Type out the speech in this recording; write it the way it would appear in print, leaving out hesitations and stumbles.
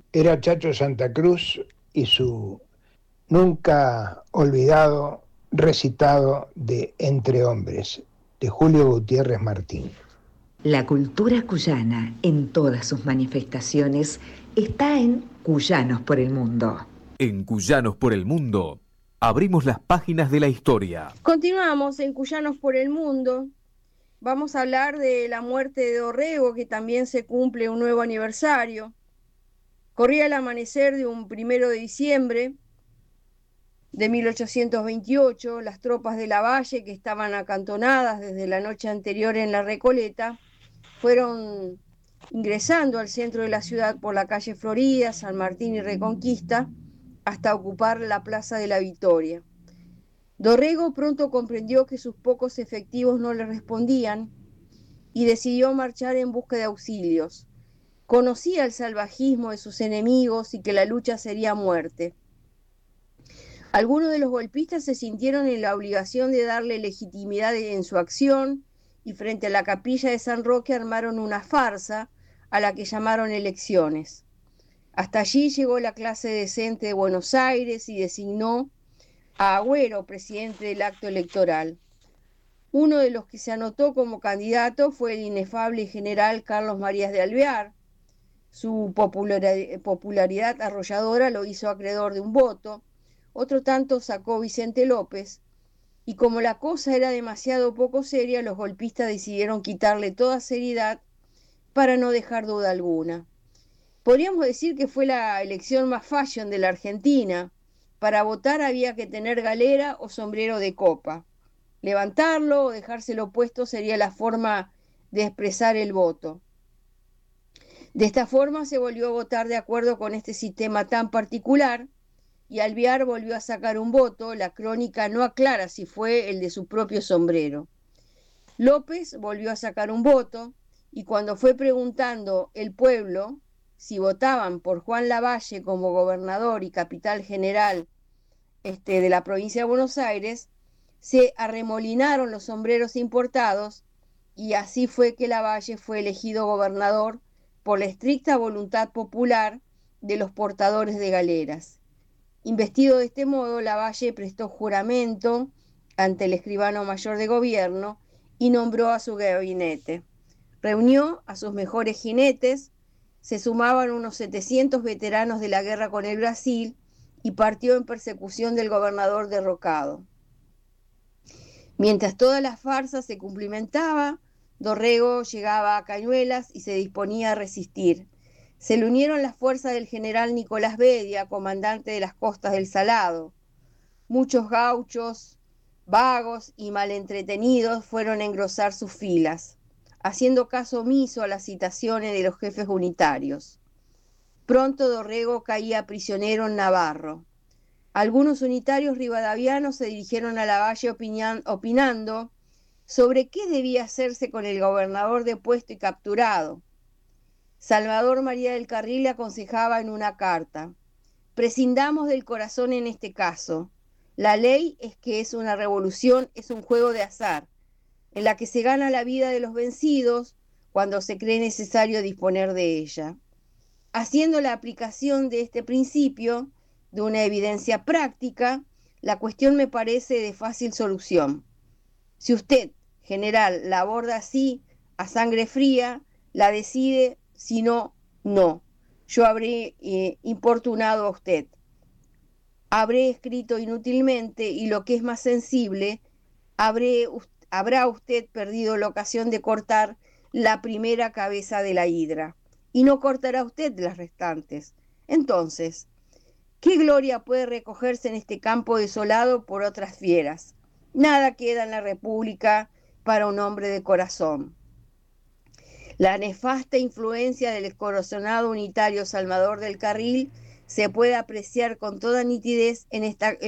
Era Chacho Santa Cruz y su nunca olvidado recitado de Entre Hombres, de Julio Gutiérrez Martín. La cultura cuyana, en todas sus manifestaciones, está en Cuyanos por el Mundo. En Cuyanos por el Mundo, abrimos las páginas de la historia. Continuamos en Cuyanos por el Mundo. Vamos a hablar de la muerte de Dorrego, que también se cumple un nuevo aniversario. Corría el amanecer de un 1 de diciembre de 1828. Las tropas de Lavalle, que estaban acantonadas desde la noche anterior en la Recoleta, fueron ingresando al centro de la ciudad por la calle Florida, San Martín y Reconquista, hasta ocupar la Plaza de la Victoria. Dorrego pronto comprendió que sus pocos efectivos no le respondían y decidió marchar en busca de auxilios. Conocía el salvajismo de sus enemigos y que la lucha sería a muerte. Algunos de los golpistas se sintieron en la obligación de darle legitimidad en su acción y frente a la capilla de San Roque armaron una farsa a la que llamaron elecciones. Hasta allí llegó la clase decente de Buenos Aires y designó a Agüero presidente del acto electoral. Uno de los que se anotó como candidato fue el inefable general Carlos Marías de Alvear. Su popularidad arrolladora lo hizo acreedor de un voto. Otro tanto sacó Vicente López, y como la cosa era demasiado poco seria, los golpistas decidieron quitarle toda seriedad para no dejar duda alguna. Podríamos decir que fue la elección más fashion de la Argentina. Para votar había que tener galera o sombrero de copa. Levantarlo o dejárselo puesto sería la forma de expresar el voto. De esta forma se volvió a votar de acuerdo con este sistema tan particular, y Alvear volvió a sacar un voto. La crónica no aclara si fue el de su propio sombrero. López volvió a sacar un voto, y cuando fue preguntando el pueblo si votaban por Juan Lavalle como gobernador y capital general de la provincia de Buenos Aires, se arremolinaron los sombreros importados, y así fue que Lavalle fue elegido gobernador por la estricta voluntad popular de los portadores de galeras. Investido de este modo, Lavalle prestó juramento ante el escribano mayor de gobierno y nombró a su gabinete. Reunió a sus mejores jinetes, se sumaban unos 700 veteranos de la guerra con el Brasil, y partió en persecución del gobernador derrocado. Mientras toda la farsa se cumplimentaba, Dorrego llegaba a Cañuelas y se disponía a resistir. Se le unieron las fuerzas del general Nicolás Bedia, comandante de las costas del Salado. Muchos gauchos, vagos y malentretenidos fueron a engrosar sus filas, haciendo caso omiso a las citaciones de los jefes unitarios. Pronto Dorrego caía prisionero en Navarro. Algunos unitarios rivadavianos se dirigieron a Lavalle opinando sobre qué debía hacerse con el gobernador depuesto y capturado. Salvador María del Carril le aconsejaba en una carta: prescindamos del corazón en este caso. La ley es que es una revolución, es un juego de azar, en la que se gana la vida de los vencidos cuando se cree necesario disponer de ella. Haciendo la aplicación de este principio, de una evidencia práctica, la cuestión me parece de fácil solución. Si usted, general, la aborda así, a sangre fría, la decide, si no, no. Yo habré importunado a usted. Habré escrito inútilmente, y lo que es más sensible, habrá usted perdido la ocasión de cortar la primera cabeza de la hidra, y no cortará usted las restantes. Entonces, ¿qué gloria puede recogerse en este campo desolado por otras fieras? Nada queda en la República para un hombre de corazón. La nefasta influencia del corazonado unitario Salvador del Carril se puede apreciar con toda nitidez en esta